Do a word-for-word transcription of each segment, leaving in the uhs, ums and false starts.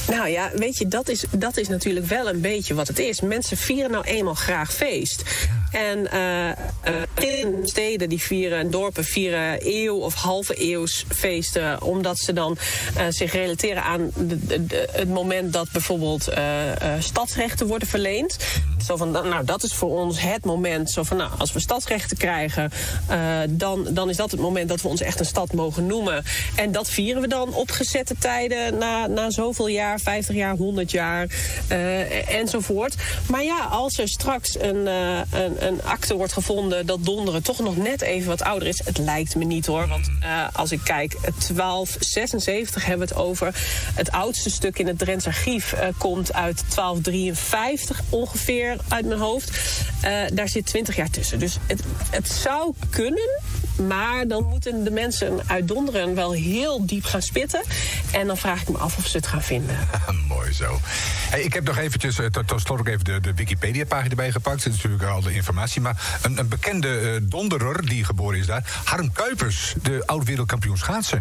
Nou ja, weet je, dat is, dat is natuurlijk wel een beetje wat het is. Mensen vieren nou eenmaal graag feest. En uh, uh, in steden die vieren, en dorpen vieren eeuw- of halve eeuws feesten, omdat ze dan uh, zich relateren aan de, de, de, het moment dat bijvoorbeeld uh, uh, stadsrechten worden verleend. Zo van, nou, dat is voor ons het moment. Zo van, nou, als we stadsrechten krijgen, uh, dan, dan is dat het moment dat we ons echt een stad mogen noemen. En dat vieren we dan op gezette tijden na, na zoveel jaar, vijftig jaar, honderd jaar uh, enzovoort. Maar ja, als er straks een, uh, een, een akte wordt gevonden dat Donderen toch nog net even wat ouder is, het lijkt me niet hoor. Want uh, als ik kijk, twaalf zesenzeventig hebben we het over. Het oudste stuk in het Drents archief uh, komt uit twaalf drieënvijftig ongeveer uit mijn hoofd. Uh, daar zit twintig jaar tussen. Dus het, het zou kunnen, maar dan moeten de mensen uit Donderen wel heel diep gaan spitten. En dan vraag ik me af of ze het gaan vinden. Mooi zo. Hey, ik heb nog eventjes, uh, tot, tot slot ook even de, de Wikipedia-pagina erbij gepakt. Er is natuurlijk al de informatie. Maar een, een bekende uh, Donderer die geboren is daar, Harm Kuipers, de oud-wereldkampioen schaatsen.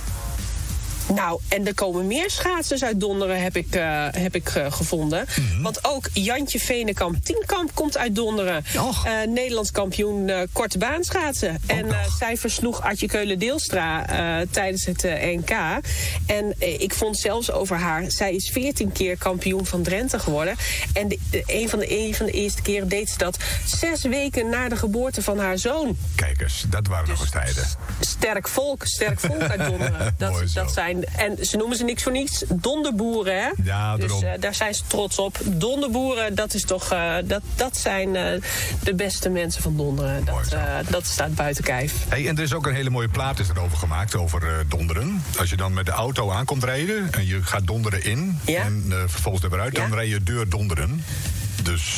Nou, en er komen meer schaatsers uit Donderen, heb ik, uh, heb ik uh, gevonden. Mm-hmm. Want ook Jantje Venekamp Tienkamp komt uit Donderen. Uh, Nederlands kampioen uh, korte baan schaatsen. Oh, en uh, zij versloeg Adje Keulen-Deelstra uh, tijdens het uh, N K. En uh, ik vond zelfs over haar, zij is veertien keer kampioen van Drenthe geworden. En de, de, een, van de, een van de eerste keren deed ze dat zes weken na de geboorte van haar zoon. Kijk eens, dat waren dus nog eens tijden. Sterk volk, sterk volk uit Donderen. Dat, dat zijn En ze noemen ze niks voor niets donderboeren, hè? Ja, dus uh, daar zijn ze trots op. Donderboeren, dat is toch, uh, dat, dat zijn uh, de beste mensen van Donderen. Dat, uh, dat staat buiten kijf. Hey, en er is ook een hele mooie plaat is erover gemaakt, over uh, Donderen. Als je dan met de auto aankomt rijden en je gaat Donderen in, ja? en uh, vervolgens er weer uit, ja? dan rij je deur Donderen. Dus...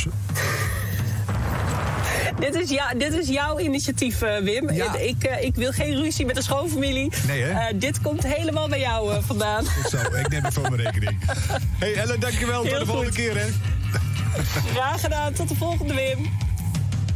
Dit is, ja, dit is jouw initiatief, uh, Wim. Ja. Ik, uh, ik wil geen ruzie met de schoonfamilie. Nee, hè? Uh, dit komt helemaal bij jou uh, vandaan. Goed zo, ik neem het voor mijn rekening. Hey Ellen, dankjewel. Tot de volgende keer, hè. Graag gedaan. Tot de volgende, Wim.